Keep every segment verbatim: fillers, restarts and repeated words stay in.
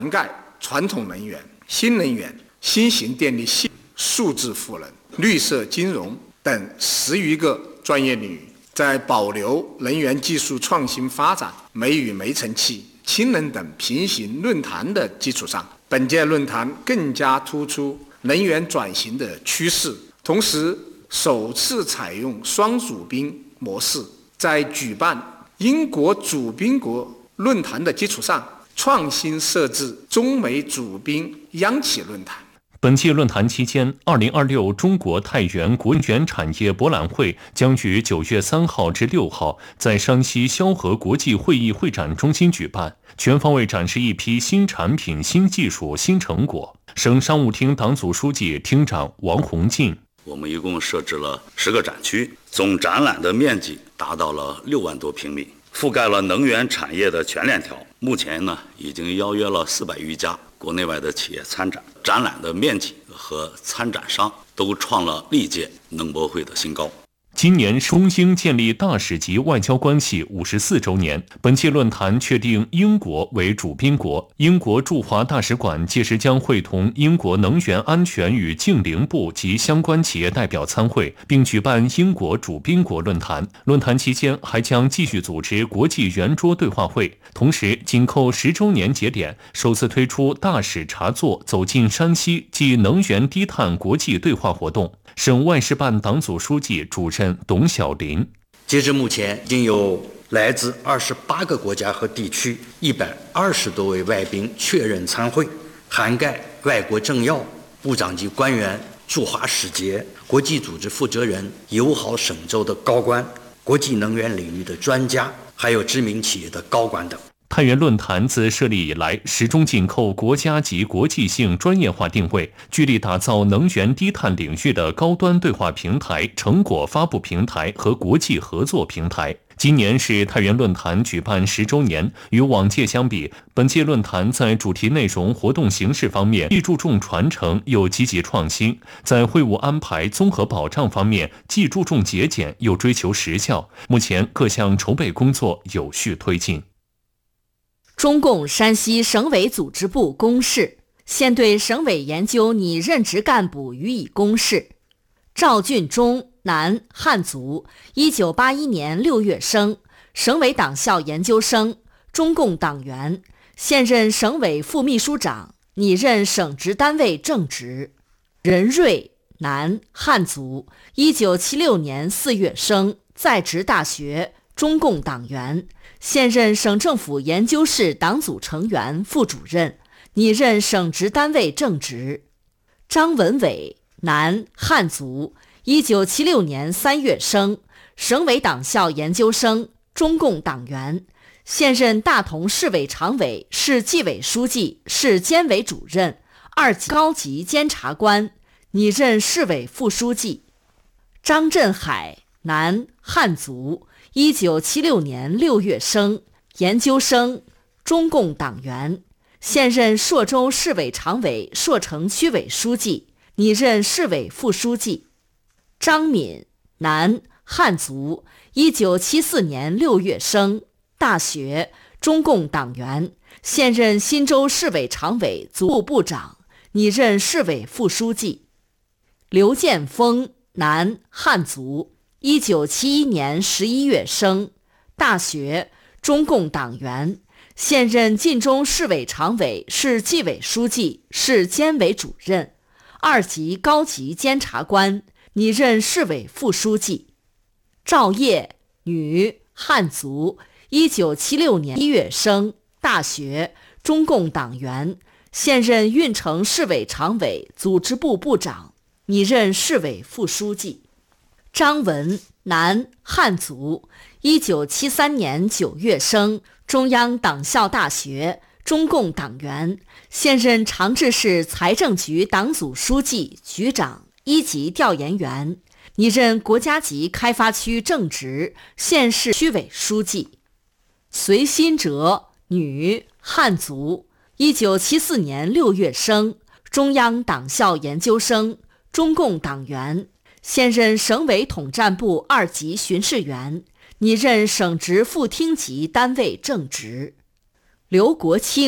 盖传统能源、新能源、新型电力系统、数字赋能、绿色金融等十余个专业领域，在保留能源技术创新发展、煤与煤层气、氢能等平行论坛的基础上，本届论坛更加突出能源转型的趋势，同时首次采用双主宾模式，在举办英国主宾国论坛的基础上，创新设置中美主宾央企论坛。 本届论坛期间，二零二六中国太原国园产业博览会将于九月三号至六号在山西萧河国际会议会展中心举办，全方位展示一批新产品、新技术、新成果。省商务厅党组书记、厅长王洪进： 我们一共设置了十个展区，总展览的面积达到了六万多平米，覆盖了能源产业的全链条。目前呢，已经邀约了四百余家国内外的企业参展，展览的面积和参展商都创了历届能博会的新高。 今年中英建立大使级外交关系五十四周年，本届论坛确定英国为主宾国，英国驻华大使馆届时将会同英国能源安全与净零部及相关企业代表参会，并举办英国主宾国论坛。论坛期间还将继续组织国际圆桌对话会，同时紧扣十周年节点，首次推出大使茶座走进山西暨能源低碳国际对话活动。省外事办党组书记、主任董晓林： 截至目前，已经有来自二十八个国家和地区一百二十多位外宾确认参会，涵盖外国政要、部长级官员、驻华使节、国际组织负责人、友好省州的高官、国际能源领域的专家，还有知名企业的高管等。 太原论坛自设立以来，始终紧扣国家级国际性专业化定位，聚力打造能源低碳领域的高端对话平台、成果发布平台和国际合作平台。今年是太原论坛举办十周年，与往届相比，本届论坛在主题内容、活动形式方面既注重传承又积极创新，在会务安排、综合保障方面既注重节俭又追求实效。目前各项筹备工作有序推进。 中共山西省委组织部公示，现对省委研究拟任职干部予以公示。赵俊忠，男，汉族，一九八一年六月生，省委党校研究生，中共党员，现任省委副秘书长，拟任省直单位正职。任瑞，男，汉族，一九七六年四月生，在职大学，中共党员，现任省政府研究室党组成员、副主任，拟任省直单位正职。张文伟，男，汉族，一九七六年三月生，省委党校研究生，中共党员，现任大同市委常委、市纪委书记、市监委主任、二级高级监察官，拟任市委副书记。张振海，男，汉族，一九七六年六月生，研究生，中共党员，现任朔州市委常委、朔城区委书记，拟任市委副书记。张敏，男，汉族，一九七四年六月生，大学，中共党员，现任忻州市委常委、组部部长，拟任市委副书记。刘建峰，男，汉族，一九七一年十一月生，大学，中共党员，现任晋中市委常委、市纪委书记、市监委主任，二级高级监察官，拟任市委副书记。赵烨，女，汉族，一九七六年一月生，大学，中共党员，现任运城市委常委、组织部部长，拟任市委副书记。张文，男，汉族，一九七三年九月生，中央党校大学，中共党员，现任长治市财政局党组书记、局长、一级调研员，拟任国家级开发区正职、县市区委书记。隋新哲，女，汉族，一九七四年六月生，中央党校研究生，中共党员，现任省委统战部二级巡视员，拟任省直副厅级单位正职。刘国清，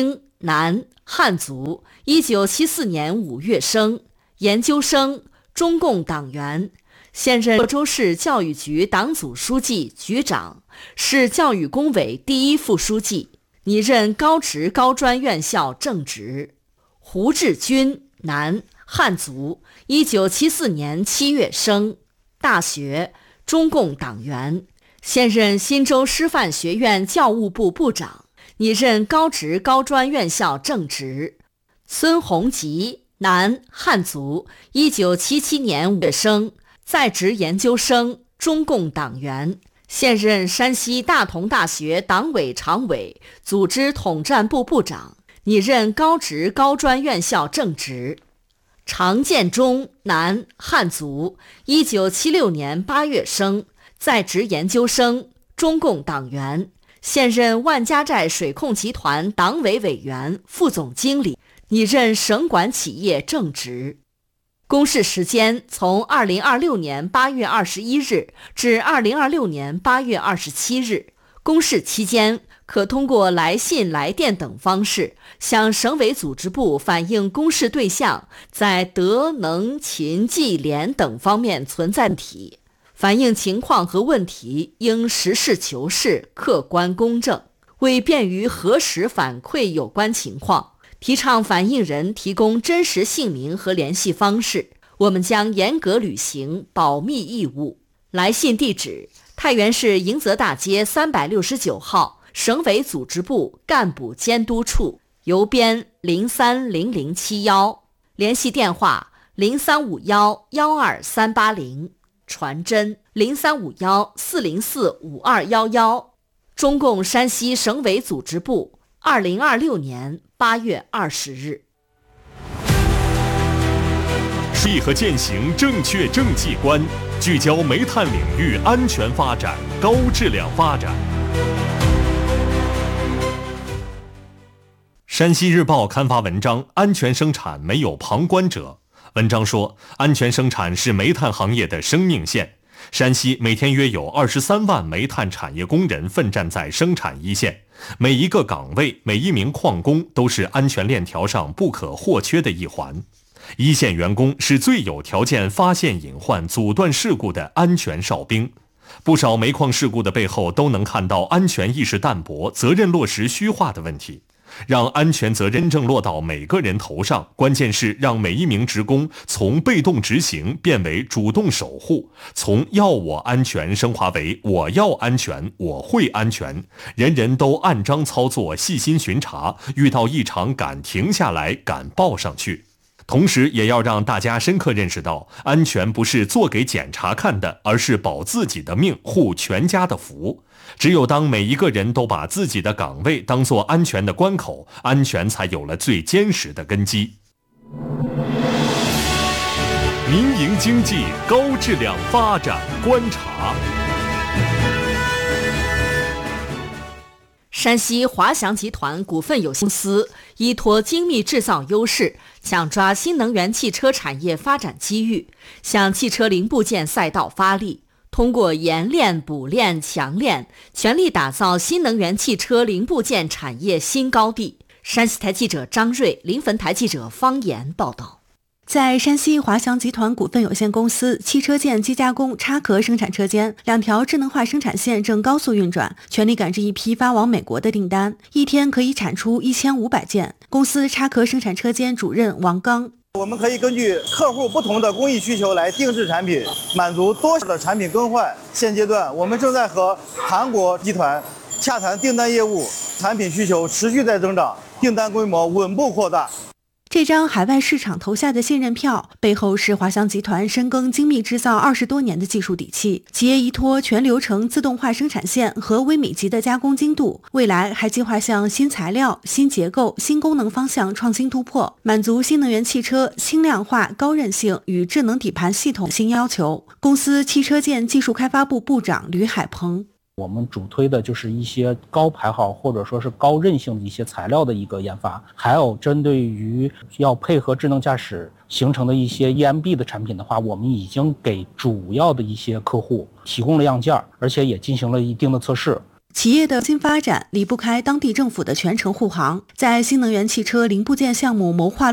男，汉族，一九七四年五月生，研究生，中共党员，现任漳州市教育局党组书记、局长，市教育工委第一副书记，拟任高职高专院校正职。胡志军，男，汉族，一九七四年七月生，大学，中共党员，现任新州师范学院教务部部长，拟任高职高专院校正职。孙洪吉，男，汉族，一九七七年五月生，在职研究生，中共党员，现任山西大同大学党委常委、组织统战部部长，拟任高职高专院校正职。常建中，男，汉族，一九七六年八月生，在职研究生，中共党员，现任万家寨水控集团党委委员、副总经理，拟任省管企业正职。公示时间从二零二六年八月二十一日至二零二六年八月二十七日。公示期间，可通过来信、来电等方式向省委组织部反映公示对象在德、能、勤、计、廉等方面存在问题，反映情况和问题应实事求是、客观公正。为便于核实反馈有关情况，提倡反映人提供真实姓名和联系方式，我们将严格履行保密义务。来信地址：太原市迎泽大街三百六十九号，省委组织部干部监督处，邮编零三零零七幺，联系电话零三五幺幺二三八零，传真零三五幺四零四五二幺幺。中共山西省委组织部，二零二六年八月二十日。 立和践行正确政绩观，聚焦煤炭领域安全发展、高质量发展。山西日报刊发文章：安全生产没有旁观者。文章说，安全生产是煤炭行业的生命线。山西每天约有二十三万煤炭产业工人奋战在生产一线，每一个岗位、每一名矿工都是安全链条上不可或缺的一环。一线员工是最有条件发现隐患、阻断事故的安全哨兵。不少煤矿事故的背后都能看到安全意识淡薄、责任落实虚化的问题。让安全责任真正落到每个人头上，关键是让每一名职工从被动执行变为主动守护，从要我安全升华为我要安全，我会安全，人人都按章操作，细心巡查，遇到异常敢停下来，敢报上去。同时也要让大家深刻认识到，安全不是做给检查看的，而是保自己的命，护全家的福。只有当每一个人都把自己的岗位当作安全的关口，安全才有了最坚实的根基。民营经济高质量发展观察。 山西华翔集团股份有限公司依托精密制造优势，抢抓新能源汽车产业发展机遇，向汽车零部件赛道发力，通过研炼、补炼、强炼，全力打造新能源汽车零部件产业新高地。山西台记者张瑞、临汾台记者方言报道。 在山西华翔集团股份有限公司汽车件机加工插壳生产车间，两条智能化生产线正高速运转，全力赶制一批发往美国的订单，一天可以产出一千五百件。公司插壳生产车间主任王刚： 我们可以根据客户不同的工艺需求来定制产品，满足多项的产品更换。现阶段，我们正在和韩国集团洽谈订单业务，产品需求持续在增长，订单规模稳步扩大。 这张海外市场投下的信任票，背后是华翔集团深耕精密制造二十多年的技术底气。企业依托全流程自动化生产线和微米级的加工精度，未来还计划向新材料、新结构、新功能方向创新突破，满足新能源汽车轻量化、高韧性与智能底盘系统新要求。公司汽车件技术开发部部长吕海鹏： 我们主推的就是一些高排耗或者说是高韧性的一些材料的一个研发，还有针对于要配合智能驾驶形成的一些 E M B 的产品的话，我们已经给主要的一些客户提供了样件，而且也进行了一定的测试。 企业的新发展离不开当地政府的全程护航，在新能源汽车零部件项目谋划